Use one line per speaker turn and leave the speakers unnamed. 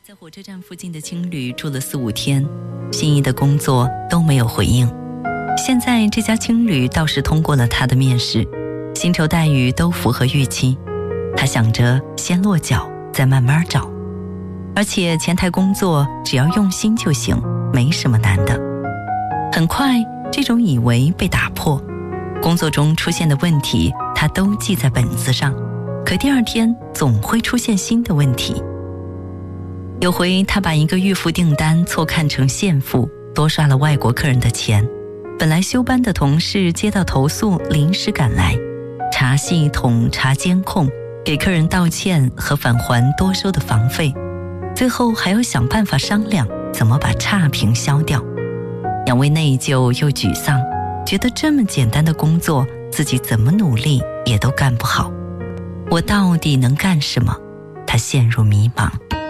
在火车站附近的青旅住了4、5天，心仪的工作都没有回应。现在这家青旅倒是通过了他的面试，薪酬待遇都符合预期。他想着先落脚，再慢慢找。而且前台工作只要用心就行，没什么难的。很快，这种以为被打破，工作中出现的问题他都记在本子上，可第2天总会出现新的问题。有回他把一个预付订单错看成现付，多刷了外国客人的钱。本来休班的同事接到投诉，临时赶来查系统、查监控，给客人道歉和返还多收的房费，最后还要想办法商量怎么把差评消掉。杨威内疚又沮丧，觉得这么简单的工作自己怎么努力也都干不好。我到底能干什么？他陷入迷茫。